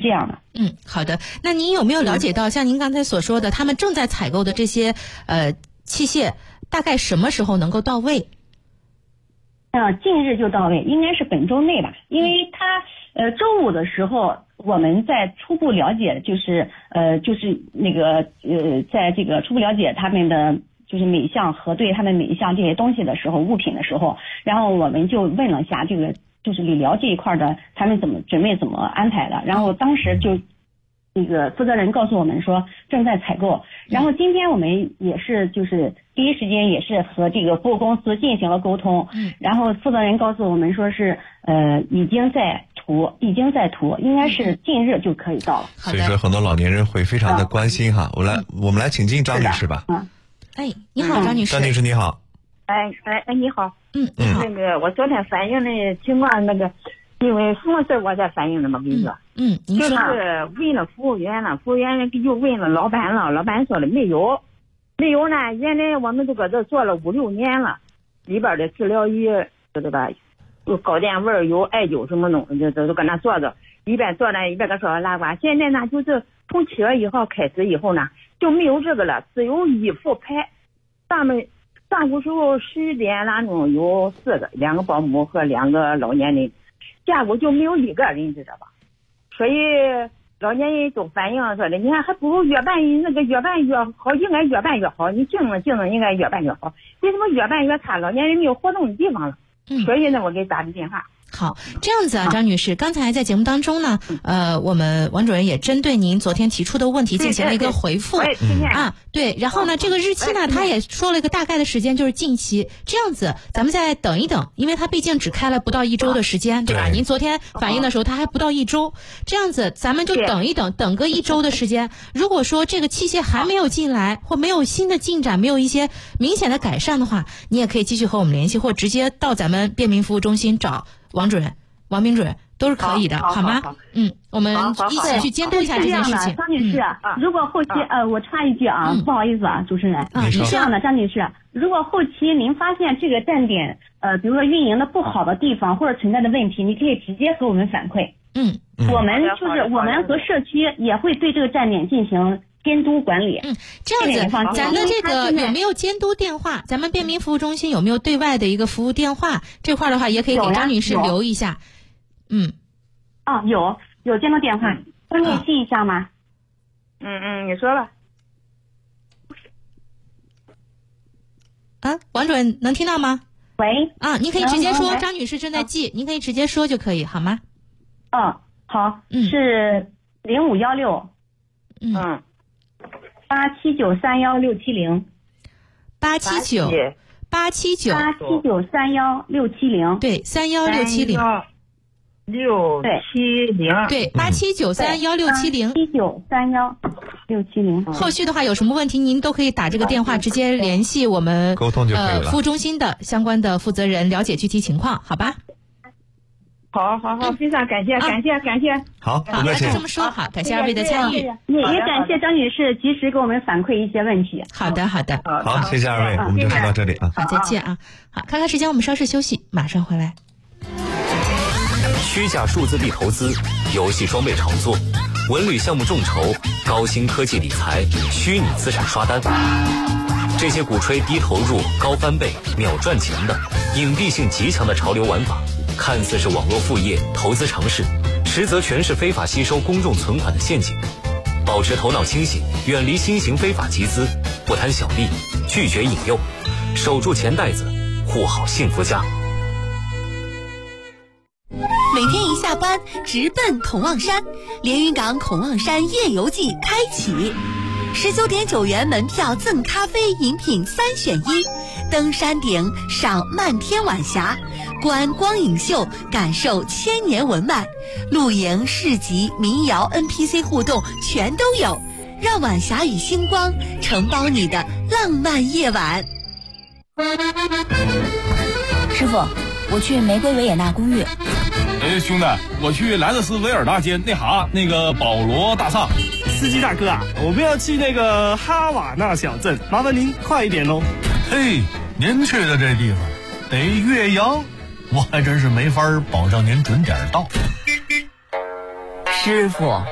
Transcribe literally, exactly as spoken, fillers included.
这样的。 嗯，好的。那您有没有了解到，像您刚才所说的，他们正在采购的这些呃器械，大概什么时候能够到位？ 呃，近日就到位，应该是本周内吧，因为他呃周五的时候我们在初步了解，就是呃就是那个呃在这个初步了解他们的就是每一项核对他们每一项这些东西的时候，物品的时候，然后我们就问了一下这个就是理疗这一块的他们怎么准备怎么安排的，然后当时就那个负责人告诉我们说正在采购，然后今天我们也是就是第一时间也是和这个服务公司进行了沟通，嗯，然后负责人告诉我们说是呃已经在涂，已经在涂，应该是近日就可以到了。 所以说很多老年人会非常的关心哈。我来，我们来请进张女士吧。 嗯， 哎，你好，张女士。 张女士你好。 哎哎哎，你好。 嗯，你好。 那个我昨天反映的情况，那个因为什么事我才反映的嘛，跟你说。 嗯，您说。 就是问了服务员了，服务员就问了老板了，老板说了没有，没有呢。原来我们都搁这做了五六年了，里边的治疗仪，对吧？有高电位，有艾灸什么弄，就都都搁那做着，一边做呢一边搁说拉呱。现在呢，就是从七月一号开始以后呢，就没有这个了，只有一副牌。上面上午时候十点来钟有四个，两个保姆和两个老年人，下午就没有一个人，知道吧？所以老年人都反映说的，你看还不如越办那个越办越好，应该越办越好。你竞争竞争应该越办越好，为什么越办越差？老年人没有活动的地方了。嗯，所以呢，我给打的电话。 好，这样子啊，张女士，刚才在节目当中呢，呃，我们王主任也针对您昨天提出的问题进行了一个回复啊，对，然后呢，这个日期呢，他也说了一个大概的时间，就是近期。这样子，咱们再等一等，因为他毕竟只开了不到一周的时间，对吧？您昨天反映的时候，他还不到一周，这样子，咱们就等一等，等个一周的时间。如果说这个器械还没有进来，或没有新的进展，没有一些明显的改善的话，你也可以继续和我们联系，或直接到咱们便民服务中心找王主任、王明主任都是可以的，好吗？嗯，我们一起去监督一下这件事情。 张女士，如果后期呃，我插一句啊，不好意思啊，主持人，是这样的，张女士，如果后期您发现这个站点呃，比如说运营的不好的地方或者存在的问题，你可以直接和我们反馈。嗯，我们就是我们和社区也会对这个站点进行监督管理。 嗯，这样子，咱的这个有没有监督电话？咱们便民服务中心有没有对外的一个服务电话？这块的话也可以给张女士留一下。嗯， 啊，有有监督电话，方便记一下吗？ 嗯嗯，你说吧。 啊，王主任能听到吗？ 喂。 啊，您可以直接说，张女士正在记，您可以直接说就可以，好吗？ 嗯，好， 嗯， 是零五幺六， 嗯， 八七九三幺六七零， 八七九八七九八七九三幺六七零， 对，三幺六七零， 六七零， 对，八七九三幺六七零， 七九三幺六七零。 后续的话有什么问题，您都可以打这个电话直接联系我们沟通就可以了。 呃，服务中心的相关的负责人，了解具体情况，好吧？ 好好好，非常感谢，感谢感谢。 好，不客气。 这么说好，感谢二位的参与， 也也感谢张女士及时给我们反馈一些问题。 好的，好的， 好，谢谢二位，我们就说到这里啊。 好，再见啊。好，看看时间，我们稍事休息，马上回来。 虚假数字币投资、游戏装备炒作、文旅项目众筹、高新科技理财、虚拟资产刷单，这些鼓吹低投入、高翻倍、秒赚钱的隐蔽性极强的潮流玩法，看似是网络副业、投资尝试，实则全是非法吸收公众存款的陷阱。保持头脑清醒，远离新型非法集资，不贪小利，拒绝引诱，守住钱袋子，护好幸福家。 每天一下班直奔孔望山，连云港孔望山夜游季开启，十九点九元门票赠咖啡饮品三选一，登山顶赏漫天晚霞，观光影秀感受千年文脉，露营市集民谣 N P C 互动全都有，让晚霞与星光承包你的浪漫夜晚。 师傅，我去玫瑰维也纳公寓。 哎，兄弟，我去莱德斯维尔大街那哈那个保罗大厦。 司机大哥啊，我们要去那个哈瓦那小镇，麻烦您快一点哦。 嘿，您去的这地方得岳阳，我还真是没法保证您准点到。 师傅。